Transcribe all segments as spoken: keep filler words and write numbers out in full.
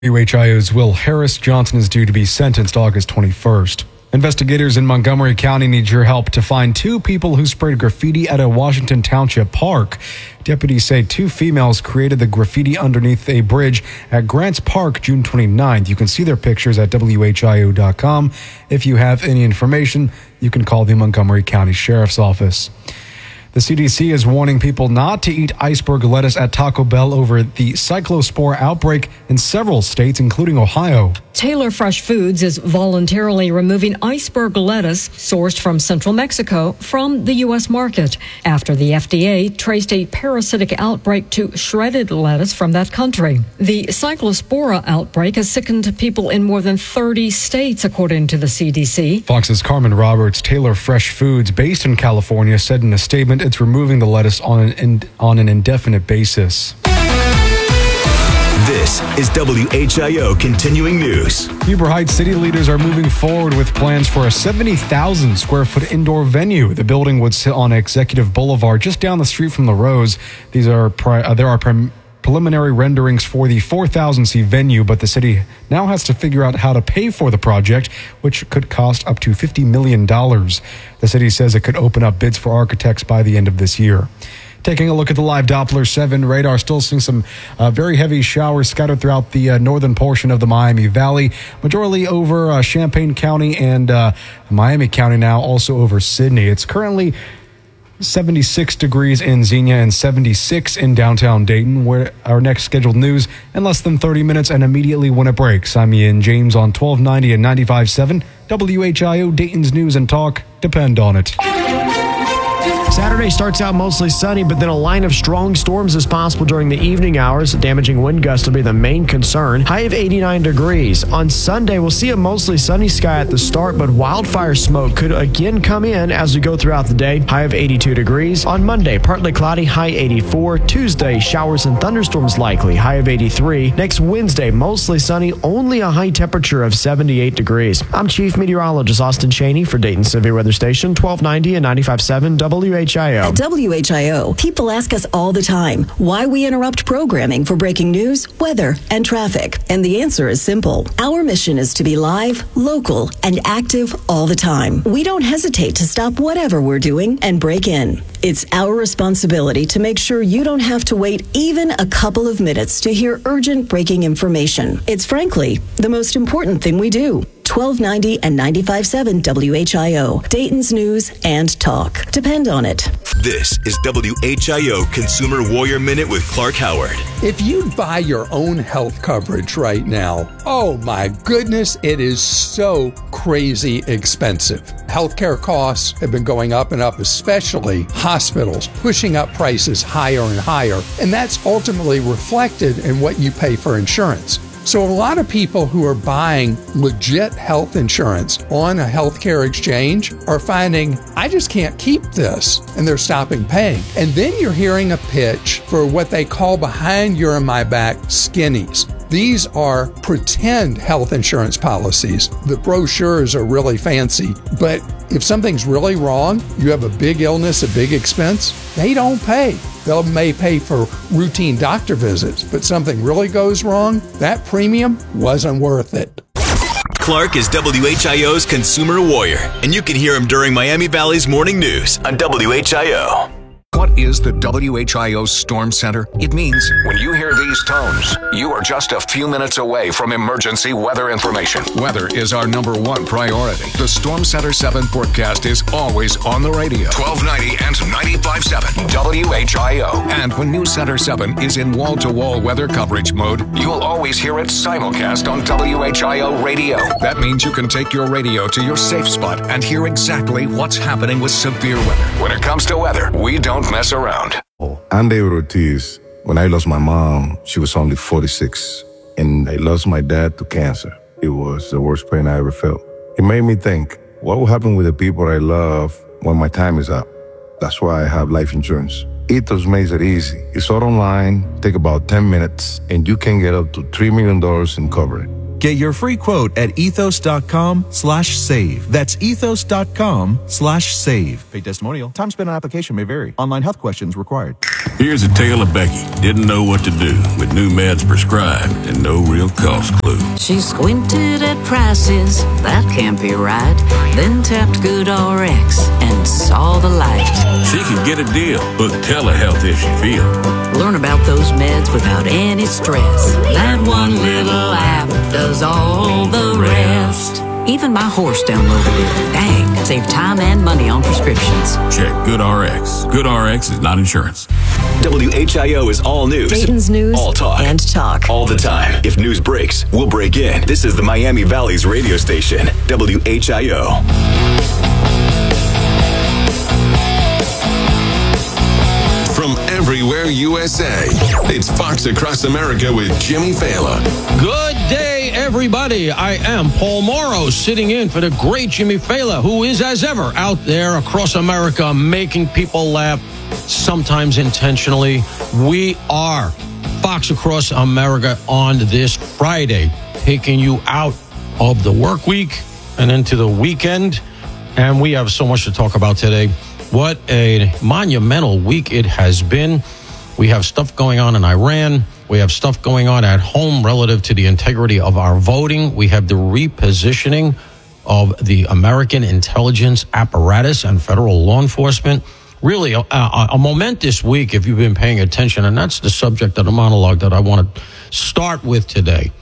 W H I O's Will Harris. Johnson is due to be sentenced August twenty-first. Investigators in Montgomery County need your help to find two people who sprayed graffiti at a Washington Township park. Deputies say two females created the graffiti underneath a bridge at Grants Park June twenty-ninth. You can see their pictures at W H I O dot com. If you have any information, you can call the Montgomery County Sheriff's Office. The C D C is warning people not to eat iceberg lettuce at Taco Bell over the cyclospore outbreak in several states, including Ohio. Taylor Fresh Foods is voluntarily removing iceberg lettuce sourced from central Mexico from the U S market after the F D A traced a parasitic outbreak to shredded lettuce from that country. The cyclospora outbreak has sickened people in more than thirty states, according to the C D C. Fox's Carmen Roberts. Taylor Fresh Foods, based in California, said in a statement it's removing the lettuce on an, on an indefinite basis. This is W H I O Continuing News. Heber Heights city leaders are moving forward with plans for a seventy thousand square foot indoor venue. The building would sit on Executive Boulevard, just down the street from the Rose. These are pri- uh, there are prim- preliminary renderings for the four thousand seat venue, but the city now has to figure out how to pay for the project, which could cost up to fifty million dollars. The city says it could open up bids for architects by the end of this year. Taking a look at the live Doppler seven radar, still seeing some uh, very heavy showers scattered throughout the uh, northern portion of the Miami Valley, majorly over uh, Champaign County and uh, Miami County now, also over Sydney. It's currently seventy-six degrees in Xenia and seventy-six in downtown Dayton. Where our next scheduled news in less than thirty minutes and immediately when it breaks. I'm Ian James on twelve ninety and ninety-five point seven. W H I O, Dayton's News and Talk. Depend on it. Saturday starts out mostly sunny, but then a line of strong storms is possible during the evening hours. Damaging wind gusts will be the main concern. High of eighty-nine degrees. On Sunday, we'll see a mostly sunny sky at the start, but wildfire smoke could again come in as we go throughout the day. High of eighty-two degrees. On Monday, partly cloudy, high eighty-four. Tuesday, showers and thunderstorms likely, high of eighty-three. Next Wednesday, mostly sunny, only a high temperature of seventy-eight degrees. I'm Chief Meteorologist Austin Cheney for Dayton Severe Weather Station, twelve ninety and ninety-five point seven W H I O. At W H I O, people ask us all the time why we interrupt programming for breaking news, weather, and traffic. And the answer is simple. Our mission is to be live, local, and active all the time. We don't hesitate to stop whatever we're doing and break in. It's our responsibility to make sure you don't have to wait even a couple of minutes to hear urgent breaking information. It's frankly the most important thing we do. twelve ninety and ninety-five point seven W H I O, Dayton's News and Talk. Depend on it. This is W H I O Consumer Warrior Minute with Clark Howard. If you buy your own health coverage right now, oh my goodness, it is so crazy expensive. Healthcare costs have been going up and up, especially hospitals, pushing up prices higher and higher. And that's ultimately reflected in what you pay for insurance. So a lot of people who are buying legit health insurance on a healthcare exchange are finding, I just can't keep this, and they're stopping paying. And then you're hearing a pitch for what they call behind your and my back skinnies. These are pretend health insurance policies. The brochures are really fancy, but if something's really wrong, you have a big illness, a big expense, they don't pay. They may pay for routine doctor visits, but something really goes wrong, that premium wasn't worth it. Clark is W H I O's Consumer Warrior, and you can hear him during Miami Valley's Morning News on W H I O. What is the W H I O Storm Center? It means when you hear these tones, you are just a few minutes away from emergency weather information. Weather is our number one priority. The Storm Center seven forecast is always on the radio. twelve ninety and ninety-five point seven W H I O. And when News Center seven is in wall-to-wall weather coverage mode, you'll always hear it simulcast on W H I O radio. That means you can take your radio to your safe spot and hear exactly what's happening with severe weather. When it comes to weather, we don't mess around. I'm David Ortiz. When I lost my mom, she was only forty-six, and I lost my dad to cancer. It was the worst pain I ever felt. It made me think, what will happen with the people I love when my time is up? That's why I have life insurance. Ethos makes it easy. It's all online, take about ten minutes, and you can get up to three million dollars in coverage. Get your free quote at ethos.com slash save. That's ethos.com slash save. Paid testimonial. Time spent on application may vary. Online health questions required. Here's a tale of Becky. Didn't know what to do with new meds prescribed and no real cost clue. She squinted at prices, that can't be right. Then tapped GoodRx and saw the light. She could get a deal, book telehealth if she feel. Learn about those meds without any stress. That one little app does all the rest. Even my horse downloaded it. Dang, save time and money on prescriptions. Check GoodRx. GoodRx is not insurance. W H I O is all news. Dayton's news all talk. and talk. All the time. If news breaks, we'll break in. This is the Miami Valley's radio station, W H I O. From everywhere U S A, it's Fox Across America with Jimmy Fallon. Good day, everybody. I am Paul Morrow, sitting in for the great Jimmy Fallon, who is, as ever, out there across America making people laugh, sometimes intentionally. We are Fox Across America on this Friday, taking you out of the work week and into the weekend. And we have so much to talk about today. What a monumental week it has been. We have stuff going on in Iran. We have stuff going on at home relative to the integrity of our voting. We have the repositioning of the American intelligence apparatus and federal law enforcement. Really, a, a, a momentous week if you've been paying attention. And that's the subject of the monologue that I want to start with today.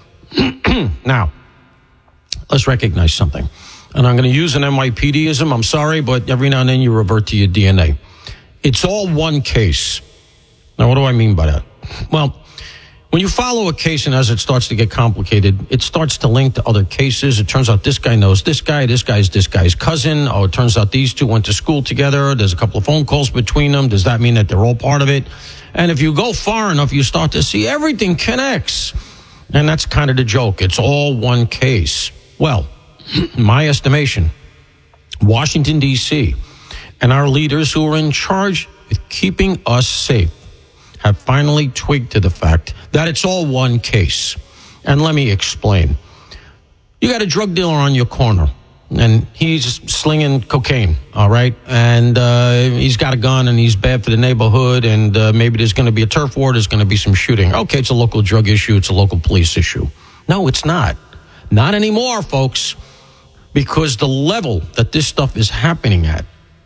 Now, let's recognize something. And I'm going to use an N Y P D-ism. I'm sorry, but every now and then you revert to your D N A. It's all one case. Now, what do I mean by that? Well, when you follow a case and as it starts to get complicated, it starts to link to other cases. It turns out this guy knows this guy, this guy's this guy's cousin. Oh, it turns out these two went to school together. There's a couple of phone calls between them. Does that mean that they're all part of it? And if you go far enough, you start to see everything connects. And that's kind of the joke. It's all one case. Well, in my estimation, Washington, D C, and our leaders who are in charge with keeping us safe have finally twigged to the fact that it's all one case. And let me explain. You got a drug dealer on your corner, and he's slinging cocaine, all right? And uh, he's got a gun, and he's bad for the neighborhood, and uh, maybe there's going to be a turf war, there's going to be some shooting. Okay, it's a local drug issue, it's a local police issue. No, it's not. Not anymore, folks. Because the level that this stuff is happening at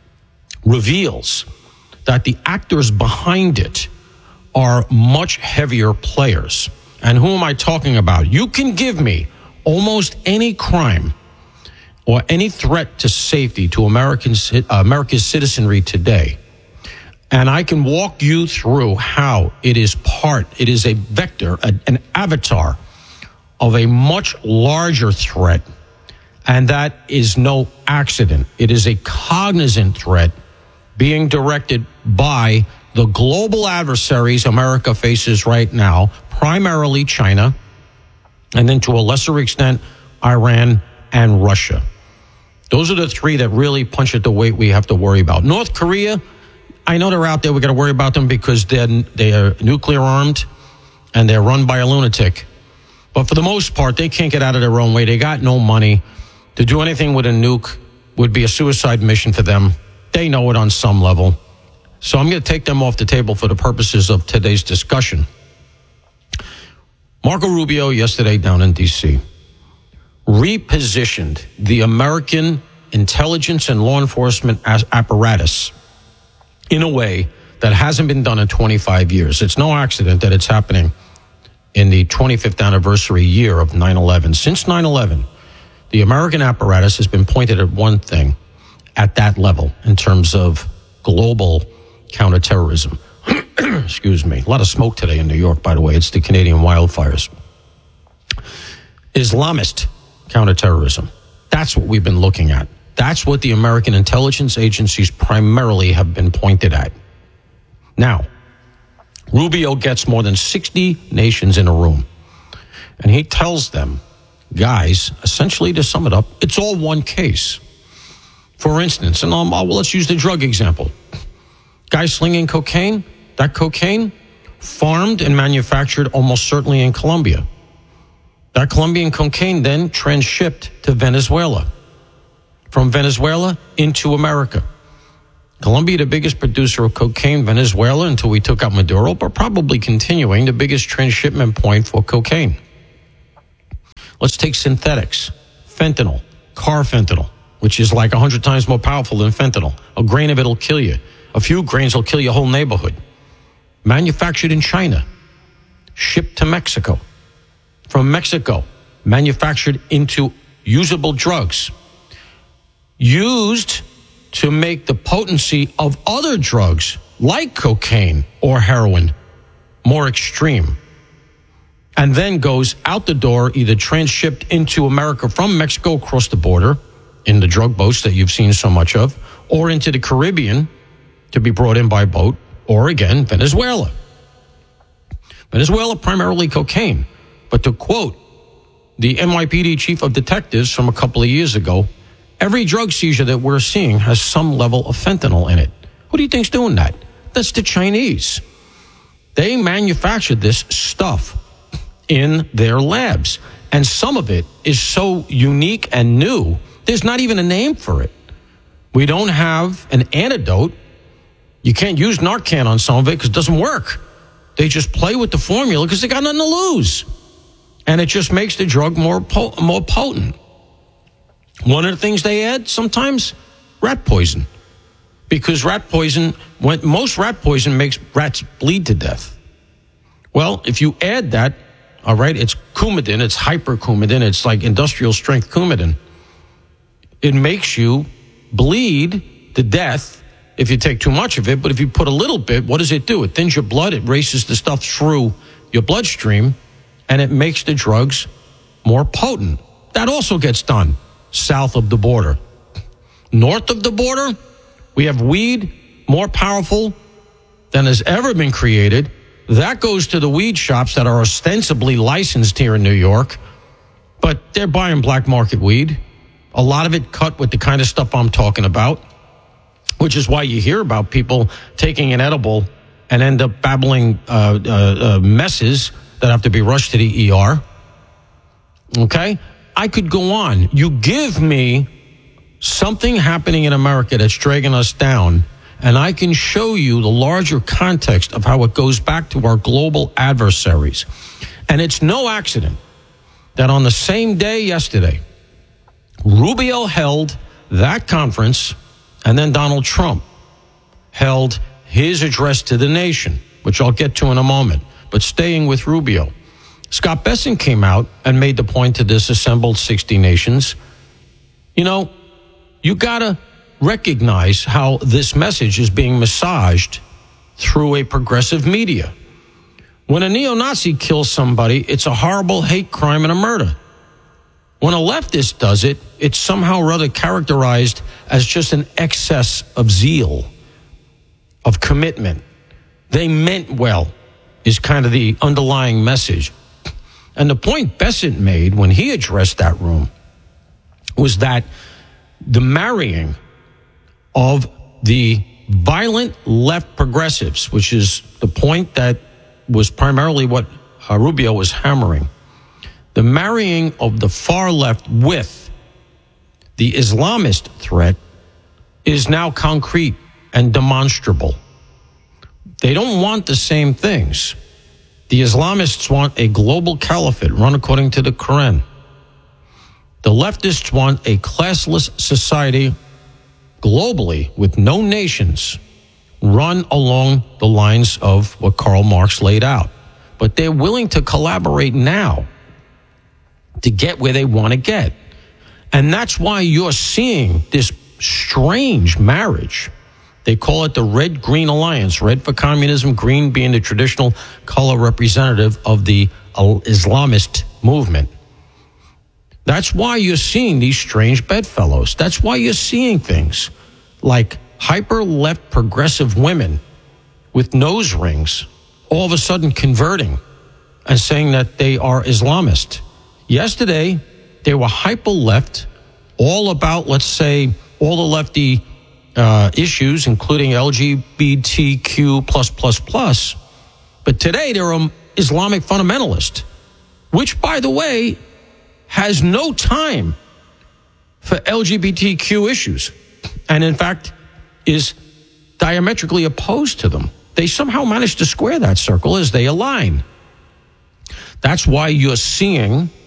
reveals that the actors behind it are much heavier players. And who am I talking about? You can give me almost any crime or any threat to safety to Americans, uh, America's citizenry today, and I can walk you through how it is part, it is a vector, a, an avatar of a much larger threat. And that is no accident. It is a cognizant threat being directed by the global adversaries America faces right now, primarily China, and then to a lesser extent, Iran and Russia. Those are the three that really punch at the weight we have to worry about. North Korea, I know they're out there. We got to worry about them because they're, they are nuclear armed and they're run by a lunatic. But for the most part, they can't get out of their own way. They got no money. To do anything with a nuke would be a suicide mission for them. They know it on some level. So I'm going to take them off the table for the purposes of today's discussion. Marco Rubio yesterday down in D C repositioned the American intelligence and law enforcement apparatus in a way that hasn't been done in twenty-five years. It's no accident that it's happening in the twenty-fifth anniversary year of nine eleven. Since nine eleven, the American apparatus has been pointed at one thing at that level in terms of global counterterrorism. Excuse me. A lot of smoke today in New York, by the way. It's the Canadian wildfires. Islamist counterterrorism. That's what we've been looking at. That's what the American intelligence agencies primarily have been pointed at. Now, Rubio gets more than sixty nations in a room, and he tells them, guys, essentially to sum it up, it's all one case. For instance, and um, well, let's use the drug example. Guy slinging cocaine, that cocaine farmed and manufactured almost certainly in Colombia. That Colombian cocaine then transshipped to Venezuela. From Venezuela into America. Colombia, the biggest producer of cocaine, Venezuela, until we took out Maduro, but probably continuing, the biggest transshipment point for cocaine. Let's take synthetics, fentanyl, carfentanil, which is like one hundred times more powerful than fentanyl. A grain of it will kill you. A few grains will kill your whole neighborhood. Manufactured in China, shipped to Mexico. From Mexico, manufactured into usable drugs. Used to make the potency of other drugs, like cocaine or heroin, more extreme. And then goes out the door, either transshipped into America from Mexico across the border in the drug boats that you've seen so much of, or into the Caribbean to be brought in by boat, or again, Venezuela. Venezuela, primarily cocaine. But to quote the N Y P D chief of detectives from a couple of years ago, every drug seizure that we're seeing has some level of fentanyl in it. Who do you think's doing that? That's the Chinese. They manufactured this stuff in their labs. And some of it is so unique and new, there's not even a name for it. We don't have an antidote. You can't use Narcan on some of it because it doesn't work. They just play with the formula because they got nothing to lose. And it just makes the drug more po- more potent. One of the things they add sometimes, rat poison. Because rat poison, when, most rat poison makes rats bleed to death. Well, if you add that, all right, it's Coumadin, it's hypercoumadin, it's like industrial strength Coumadin. It makes you bleed to death if you take too much of it, but if you put a little bit, what does it do? It thins your blood, it races the stuff through your bloodstream, and it makes the drugs more potent. That also gets done south of the border. North of the border, we have weed more powerful than has ever been created. That goes to the weed shops that are ostensibly licensed here in New York, but they're buying black market weed. A lot of it cut with the kind of stuff I'm talking about, which is why you hear about people taking an edible and end up babbling uh, uh, uh, messes that have to be rushed to the E R. Okay? I could go on. You give me something happening in America that's dragging us down, and I can show you the larger context of how it goes back to our global adversaries. And it's no accident that on the same day yesterday, Rubio held that conference, and then Donald Trump held his address to the nation, which I'll get to in a moment. But staying with Rubio, Scott Bessent came out and made the point to this assembled sixty nations. You know, you got to recognize how this message is being massaged through a progressive media. When a neo-Nazi kills somebody, it's a horrible hate crime and a murder. When a leftist does it, it's somehow rather characterized as just an excess of zeal, of commitment. They meant well, is kind of the underlying message. And the point Bessent made when he addressed that room was that the marrying of the violent left progressives, which is the point that was primarily what uh, Rubio was hammering, the marrying of the far left with the Islamist threat is now concrete and demonstrable. They don't want the same things. The Islamists want a global caliphate run according to the Quran. The leftists want a classless society globally with no nations run along the lines of what Karl Marx laid out. But they're willing to collaborate now to get where they want to get. And that's why you're seeing this strange marriage. They call it the Red-Green Alliance. Red for communism, green being the traditional color representative of the Islamist movement. That's why you're seeing these strange bedfellows. That's why you're seeing things like hyper-left progressive women with nose rings all of a sudden converting and saying that they are Islamist. Yesterday, they were hyper-left, all about, let's say, all the lefty uh, issues, including L G B T Q plus, plus, plus. But today, they're an Islamic fundamentalist, which, by the way, has no time for L G B T Q issues. And in fact, is diametrically opposed to them. They somehow manage to square that circle as they align. That's why you're seeing